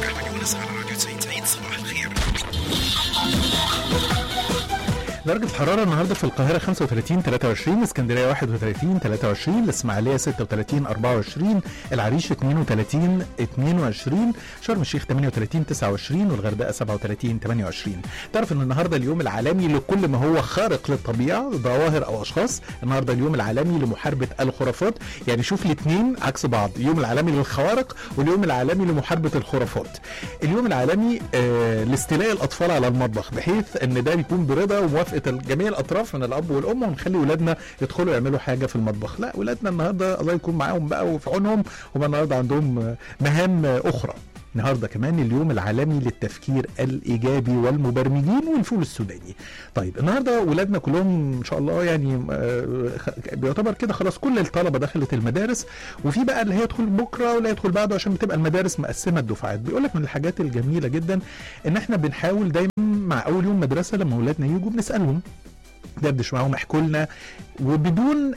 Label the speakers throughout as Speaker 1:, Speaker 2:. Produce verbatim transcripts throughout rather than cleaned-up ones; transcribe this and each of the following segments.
Speaker 1: معك أحمد يونس على راديو تسعين تسعين. صباح الخير.
Speaker 2: درجة الحرارة النهاردة في القاهرة خمسة وثلاثين ثلاثة وعشرين، اسكندرية واحد وثلاثين ثلاثة وعشرين، الإسماعيلية ستة وثلاثين أربعة وعشرين، العريش اثنين وثلاثين اثنين وعشرين، شرم الشيخ ثمانية وثلاثين تسعة وعشرين، والغردقة سبعة وثلاثين ثمانية وعشرين. تعرف ان النهاردة اليوم العالمي لكل ما هو خارق للطبيعة، ظواهر او اشخاص. النهاردة اليوم العالمي لمحاربة الخرافات، يعني شوف الاثنين عكس بعض، اليوم العالمي للخوارق واليوم العالمي لمحاربة الخرافات. اليوم العالمي آه لاستيلاء الاطفال على المطبخ، بحيث ان ده بيكون برضا وموافقة جميع الاطراف من الاب والام، ونخلي ولادنا يدخلوا يعملوا حاجه في المطبخ. لا، ولادنا النهارده الله يكون معاهم بقى وفي عونهم، هم النهارده عندهم مهام اخرى. النهارده كمان اليوم العالمي للتفكير الايجابي والمبرمجين والفول السوداني. طيب النهارده ولادنا كلهم ان شاء الله يعني بيعتبر كده خلاص كل الطلبه دخلت المدارس، وفي بقى اللي هيدخل بكره واللي هيدخل بعده، عشان بتبقى المدارس مقسمه الدفعات. بيقول لك من الحاجات الجميله جدا ان احنا بنحاول دايما مع اول يوم مدرسه لما ولادنا يجوا بنسالهم، دردش معاهم، احكوا لنا، وبدون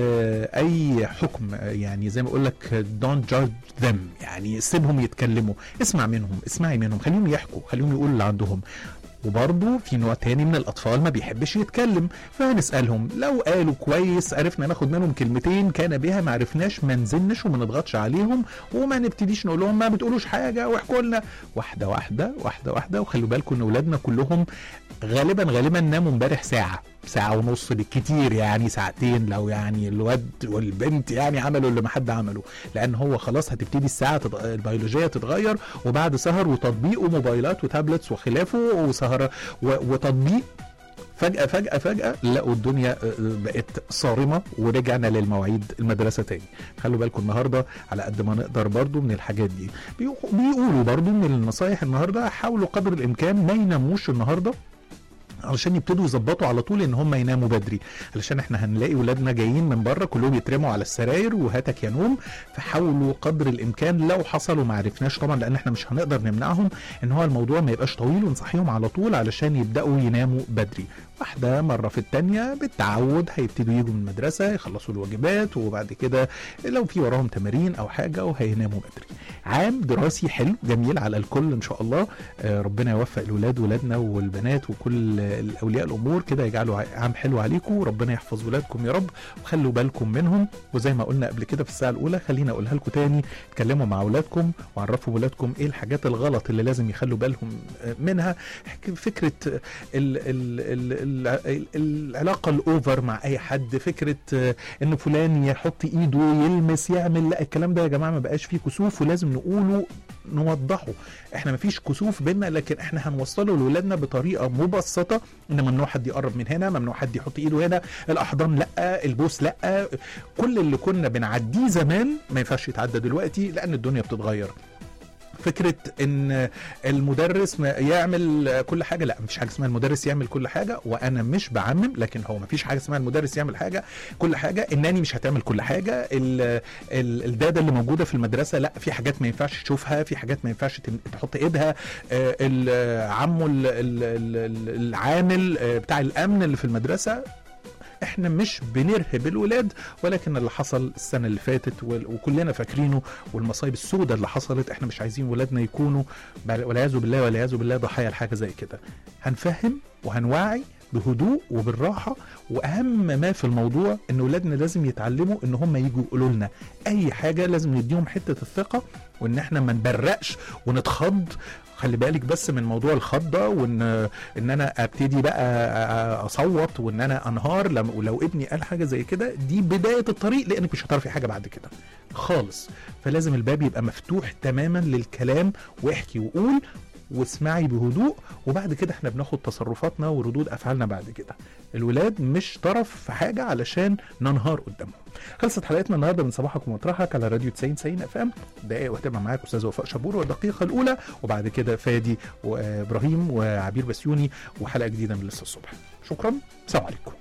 Speaker 2: آه اي حكم، يعني زي ما اقول لك don't judge them، يعني سيبهم يتكلموا، اسمع منهم، اسمعي منهم، خليهم يحكوا، خليهم يقولوا اللي عندهم. وبرضه في نوع تاني من الاطفال ما بيحبش يتكلم، فهنسالهم، لو قالوا كويس عرفنا ناخد منهم كلمتين كان بها، ما عرفناش ما نزلنش وما نضغطش عليهم، وما نبتديش نقول لهم ما بتقولوش حاجه واحكوا لنا، واحده واحده واحده واحده. وخلوا بالكم ان اولادنا كلهم غالبا غالبا ناموا امبارح ساعه ساعه ونص بالكتير، يعني ساعتين لو يعني الواد والبنت يعني عملوا اللي ما حد عمله، لان هو خلاص هتبتدي الساعه تتغ... البيولوجيه تتغير، وبعد سهر وتطبيق وموبايلات وتابلتس وخلافه وسهر و... وتطبيق، فجأة فجأة فجأة لقوا الدنيا بقت صارمة ورجعنا للمواعيد المدرسة تاني. خلوا بالكم النهاردة على قد ما نقدر برضو من الحاجات دي. بيقولوا برضو من النصايح النهاردة حاولوا قدر الإمكان ما يناموش النهاردة، علشان يبتدوا يظبطوا على طول ان هم يناموا بدري، علشان احنا هنلاقي ولادنا جايين من بره كلهم يترموا على السراير وهاتك يا نوم. فحاولوا قدر الامكان لو حصلوا ما عرفناش طبعا لان احنا مش هنقدر نمنعهم، ان هو الموضوع ما يبقاش طويل، ونصحيهم على طول علشان يبداوا يناموا بدري. واحده مره في الثانيه بالتعود هيبتدوا يجوا من المدرسه يخلصوا الواجبات، وبعد كده لو في وراهم تمارين او حاجه وهيناموا بدري. عام دراسي حلو جميل على الكل ان شاء الله. آه ربنا يوفق الولاد ولادنا والبنات وكل الاولياء الامور كده، يجعلوا عام حلو عليكم، وربنا يحفظ ولادكم يا رب، وخلوا بالكم منهم. وزي ما قلنا قبل كده في الساعه الاولى، خلينا اقولها لكم تاني، اتكلموا مع اولادكم وعرفوا ولادكم ايه الحاجات الغلط اللي لازم يخلوا بالهم منها. فكره ال ال ال ال العلاقه الاوفر مع اي حد، فكره ان فلان يحط ايده يلمس يعمل، لا الكلام ده يا جماعه ما بقاش فيه كسوف، ولازم نقوله نوضحه. احنا ما فيش كسوف بينا، لكن احنا هنوصله لاولادنا بطريقه مبسطه، ان ممنوع حد يقرب من هنا، ممنوع حد يحط ايده هنا، الاحضان لا، البوس لا، كل اللي كنا بنعديه زمان ما ينفعش يتعدى دلوقتي لان الدنيا بتتغير. فكرة ان المدرس يعمل كل حاجة، لا مفيش حاجة اسمها المدرس يعمل كل حاجة، وانا مش بعمم، لكن هو مفيش حاجة اسمها المدرس يعمل حاجة كل حاجة. الناني مش هتعمل كل حاجة، الدادة اللي موجودة في المدرسة لا، في حاجات ما ينفعش تشوفها، في حاجات ما ينفعش تحط ايدها، عمه العامل بتاع الامن اللي في المدرسة. احنا مش بنرهب الولاد، ولكن اللي حصل السنة اللي فاتت وكلنا فاكرينه، والمصايب السوداء اللي حصلت، احنا مش عايزين ولادنا يكونوا والعياذ بالله والعياذ بالله ضحايا لحاجة زي كده. هنفهم وهنوعي بهدوء وبالراحة، واهم ما في الموضوع ان ولادنا لازم يتعلموا ان هم يجوا يقولوا لنا اي حاجة، لازم نديهم حتة الثقة، وان احنا ما نبرقش ونتخض. خلي بالك بس من موضوع الخضة، وان ان انا ابتدي بقى اصوت وان انا انهار لما ولو ابني قال حاجة زي كده، دي بداية الطريق، لانك مش هتعرفي حاجة بعد كده خالص. فلازم الباب يبقى مفتوح تماما للكلام، واحكي وقول واسمعي بهدوء، وبعد كده احنا بناخد تصرفاتنا وردود افعالنا بعد كده. الولاد مش طرف في حاجة علشان ننهار قدامهم. خلصت حلقتنا النهارده من صباحكم ومطرحك على راديو تسعين تسعين اف ام. دقائق وهتبقى معاك استاذ وفاء شبور والدقيقة الاولى، وبعد كده فادي وابراهيم وعبير بسيوني وحلقة جديدة من لسه الصبح. شكرا، سلام عليكم.